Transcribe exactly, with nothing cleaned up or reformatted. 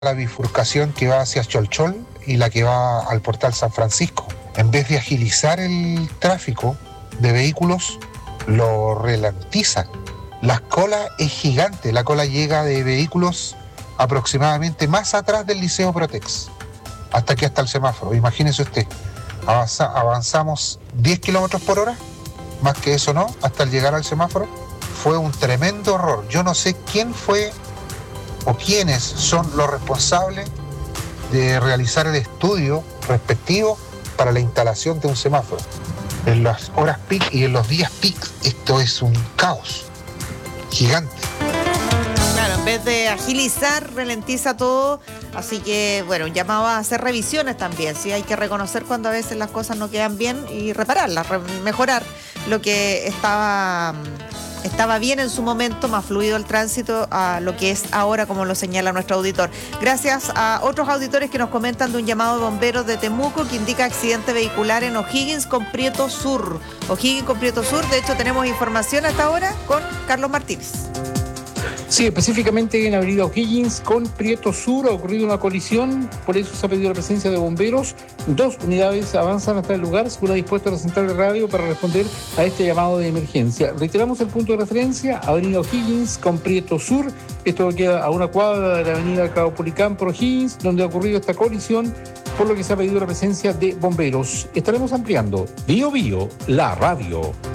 la bifurcación que va hacia Cholchol y la que va al portal San Francisco. En vez de agilizar el tráfico de vehículos, lo ralentiza. La cola es gigante, la cola llega de vehículos aproximadamente más atrás del Liceo Protex, hasta aquí, hasta el semáforo. Imagínese usted, avanza, avanzamos diez kilómetros por hora, más que eso no, hasta el llegar al semáforo. Fue un tremendo error. Yo no sé quién fue o quiénes son los responsables de realizar el estudio respectivo para la instalación de un semáforo. En las horas peak y en los días peak esto es un caos gigante. Claro, en vez de agilizar, ralentiza todo. Así que, bueno, un llamado a hacer revisiones también. Sí, hay que reconocer cuando a veces las cosas no quedan bien y repararlas, re- mejorar lo que estaba... Estaba bien en su momento, más fluido el tránsito a lo que es ahora, como lo señala nuestro auditor. Gracias a otros auditores que nos comentan de un llamado de bomberos de Temuco que indica accidente vehicular en O'Higgins con Prieto Sur. O'Higgins con Prieto Sur, de hecho tenemos información hasta ahora con Carlos Martínez. Sí, específicamente en Avenida O'Higgins con Prieto Sur ha ocurrido una colisión, por eso se ha pedido la presencia de bomberos. Dos unidades avanzan hasta el lugar, según ha dispuesto la central de radio para responder a este llamado de emergencia. Reiteramos el punto de referencia, Avenida O'Higgins con Prieto Sur. Esto queda a una cuadra de la Avenida Caupolicán por O'Higgins, donde ha ocurrido esta colisión, por lo que se ha pedido la presencia de bomberos. Estaremos ampliando. Bio Bio, la radio.